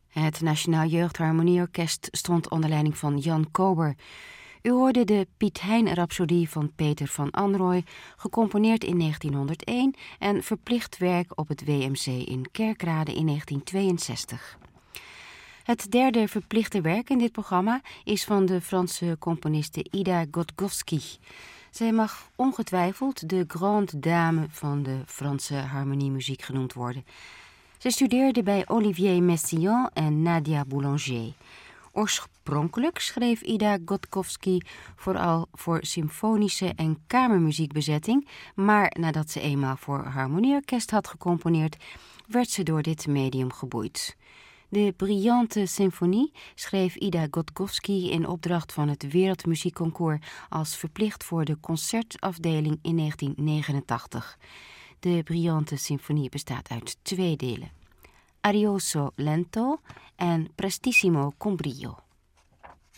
Het Nationaal Jeugdharmonieorkest stond onder leiding van Jan Kober. U hoorde de Piet Hein-rhapsodie van Peter van Anrooy, gecomponeerd in 1901 en verplicht werk op het WMC in Kerkrade in 1962. Het derde verplichte werk in dit programma is van de Franse componiste Ida Gotkovsky. Zij mag ongetwijfeld de grande dame van de Franse harmoniemuziek genoemd worden. Ze studeerde bij Olivier Messiaen en Nadia Boulanger. Oorspronkelijk schreef Ida Gotkovsky vooral voor symfonische en kamermuziekbezetting, maar nadat ze eenmaal voor harmonieorkest had gecomponeerd, werd ze door dit medium geboeid. De Brillante Symfonie schreef Ida Gotkovsky in opdracht van het Wereldmuziekconcours als verplicht voor de concertafdeling in 1989. De Brillante Symfonie bestaat uit 2 delen: Arioso lento en Prestissimo con brio.